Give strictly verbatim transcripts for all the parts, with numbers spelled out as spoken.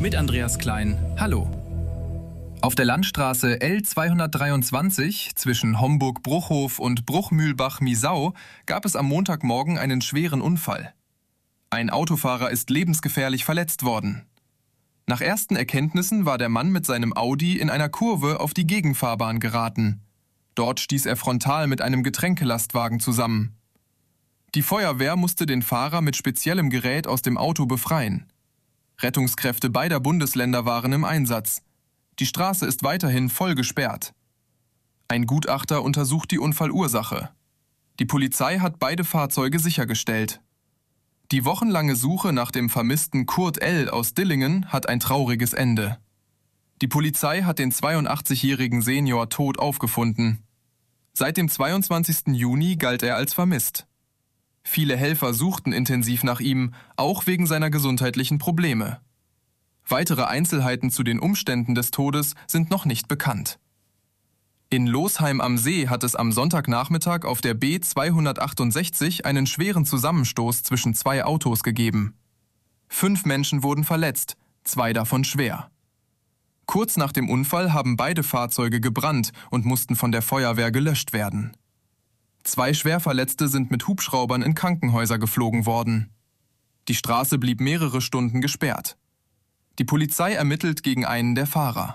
mit Andreas Klein. Hallo. Auf der Landstraße L zweihundertdreiundzwanzig zwischen Homburg-Bruchhof und Bruchmühlbach-Miesau gab es am Montagmorgen einen schweren Unfall. Ein Autofahrer ist lebensgefährlich verletzt worden. Nach ersten Erkenntnissen war der Mann mit seinem Audi in einer Kurve auf die Gegenfahrbahn geraten. Dort stieß er frontal mit einem Getränkelastwagen zusammen. Die Feuerwehr musste den Fahrer mit speziellem Gerät aus dem Auto befreien. Rettungskräfte beider Bundesländer waren im Einsatz. Die Straße ist weiterhin voll gesperrt. Ein Gutachter untersucht die Unfallursache. Die Polizei hat beide Fahrzeuge sichergestellt. Die wochenlange Suche nach dem vermissten Kurt L. aus Dillingen hat ein trauriges Ende. Die Polizei hat den zweiundachtzig-jährigen Senior tot aufgefunden. Seit dem zweiundzwanzigsten Juni galt er als vermisst. Viele Helfer suchten intensiv nach ihm, auch wegen seiner gesundheitlichen Probleme. Weitere Einzelheiten zu den Umständen des Todes sind noch nicht bekannt. In Losheim am See hat es am Sonntagnachmittag auf der B zweihundertachtundsechzig einen schweren Zusammenstoß zwischen zwei Autos gegeben. Fünf Menschen wurden verletzt, zwei davon schwer. Kurz nach dem Unfall haben beide Fahrzeuge gebrannt und mussten von der Feuerwehr gelöscht werden. Zwei Schwerverletzte sind mit Hubschraubern in Krankenhäuser geflogen worden. Die Straße blieb mehrere Stunden gesperrt. Die Polizei ermittelt gegen einen der Fahrer.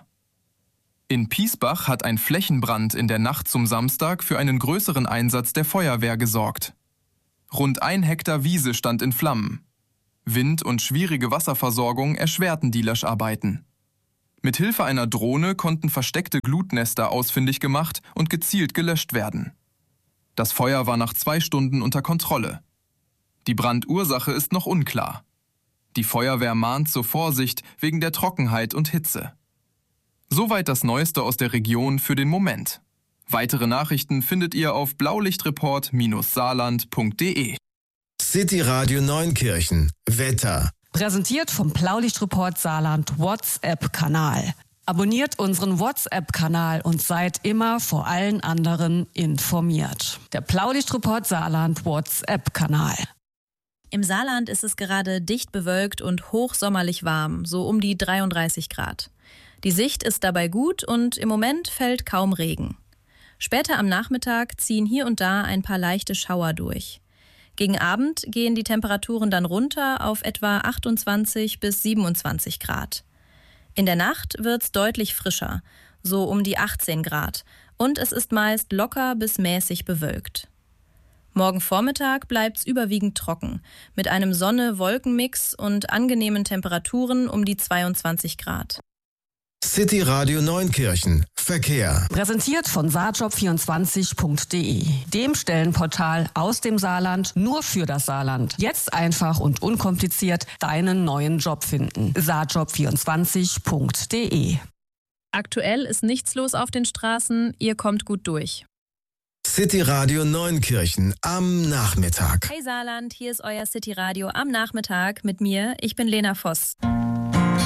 In Piesbach hat ein Flächenbrand in der Nacht zum Samstag für einen größeren Einsatz der Feuerwehr gesorgt. Rund ein Hektar Wiese stand in Flammen. Wind und schwierige Wasserversorgung erschwerten die Löscharbeiten. Mit Hilfe einer Drohne konnten versteckte Glutnester ausfindig gemacht und gezielt gelöscht werden. Das Feuer war nach zwei Stunden unter Kontrolle. Die Brandursache ist noch unklar. Die Feuerwehr mahnt zur Vorsicht wegen der Trockenheit und Hitze. Soweit das Neueste aus der Region für den Moment. Weitere Nachrichten findet ihr auf blaulichtreport Bindestrich saarland Punkt de. City Radio Neunkirchen. Wetter. Präsentiert vom Blaulichtreport Saarland WhatsApp-Kanal. Abonniert unseren WhatsApp-Kanal und seid immer vor allen anderen informiert. Der Blaulichtreport Saarland WhatsApp-Kanal. Im Saarland ist es gerade dicht bewölkt und hochsommerlich warm, so um die dreiunddreißig Grad. Die Sicht ist dabei gut und im Moment fällt kaum Regen. Später am Nachmittag ziehen hier und da ein paar leichte Schauer durch. Gegen Abend gehen die Temperaturen dann runter auf etwa achtundzwanzig bis siebenundzwanzig Grad. In der Nacht wird's deutlich frischer, so um die achtzehn Grad, und es ist meist locker bis mäßig bewölkt. Morgen Vormittag bleibt's überwiegend trocken, mit einem Sonne-Wolken-Mix und angenehmen Temperaturen um die zweiundzwanzig Grad. City Radio Neunkirchen. Verkehr. Präsentiert von saarjob vierundzwanzig Punkt de, dem Stellenportal aus dem Saarland nur für das Saarland. Jetzt einfach und unkompliziert deinen neuen Job finden. saarjob vierundzwanzig Punkt de. Aktuell ist nichts los auf den Straßen, ihr kommt gut durch. City Radio Neunkirchen am Nachmittag. Hey Saarland, hier ist euer City Radio am Nachmittag mit mir, ich bin Lena Voss.